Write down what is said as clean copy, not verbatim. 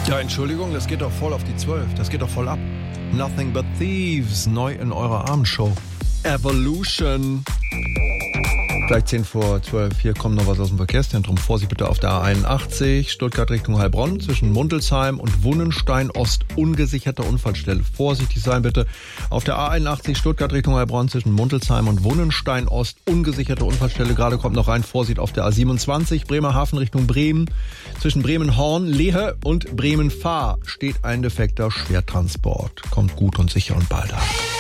Ja, Entschuldigung, das geht doch voll auf die 12. Das geht doch voll ab. Nothing but Thieves, neu in eurer Abendshow. Evolution. Gleich 10 vor 12. Hier kommt noch was aus dem Verkehrszentrum. Vorsicht bitte auf der A81, Stuttgart Richtung Heilbronn, zwischen Mundelsheim und Wunnenstein Ost, ungesicherte Unfallstelle. Vorsichtig sein bitte. Auf der A81, Stuttgart Richtung Heilbronn, zwischen Mundelsheim und Wunnenstein Ost, ungesicherte Unfallstelle. Gerade kommt noch rein. Vorsicht auf der A27, Bremerhaven Richtung Bremen. Zwischen Bremen-Horn, Lehe und Bremen-Fahr steht ein defekter Schwertransport. Kommt gut und sicher und bald an.